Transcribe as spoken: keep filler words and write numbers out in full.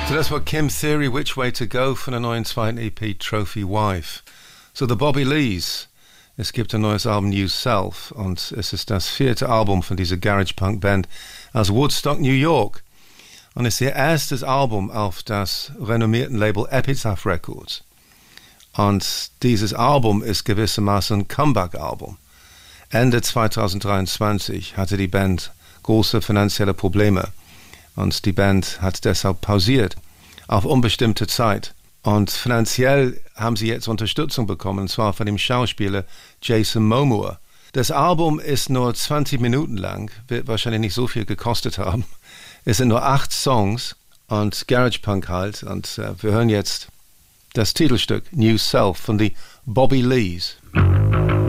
So das war Kim Theory, Which Way to Go von der neuen zweiten E P Trophy Wife. So The Bobby Lees. Es gibt ein neues Album New Self und es ist das vierte Album von dieser Garage-Punk-Band aus Woodstock, New York. Und es ist ihr erstes Album auf das renommierten Label Epitaph Records. Und dieses Album ist gewissermaßen ein Comeback-Album. Ende zwanzig dreiundzwanzig hatte die Band große finanzielle Probleme und die Band hat deshalb pausiert auf unbestimmte Zeit. Und finanziell haben sie jetzt Unterstützung bekommen, und zwar von dem Schauspieler Jason Momoa. Das Album ist nur zwanzig Minuten lang, wird wahrscheinlich nicht so viel gekostet haben. Es sind nur acht Songs und Garage Punk halt. Und äh, wir hören jetzt das Titelstück New Self von den Bobby Lees.